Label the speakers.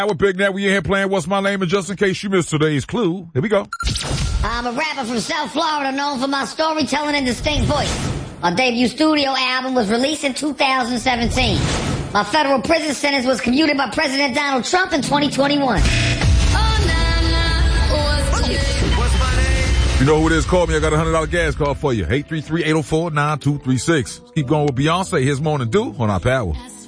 Speaker 1: Our Big Net, we in here playing What's My Name, and just in case you missed today's clue, here we go.
Speaker 2: I'm a rapper from South Florida known for my storytelling and distinct voice. My debut studio album was released in 2017. My federal prison sentence was commuted by President Donald Trump in 2021.
Speaker 1: You know who it is? Call me. I got a $100 gas call for you. 833-804-9236. Keep going with Beyonce. Here's Morning Dew on our Power.